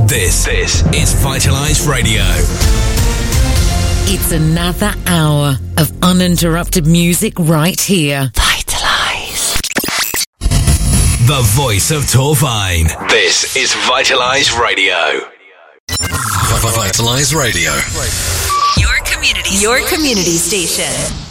This is Vitalize Radio. It's another hour of uninterrupted music right here. Vitalize. The voice of Torvine. This is Vitalize Radio. Vitalize Radio. Your community station.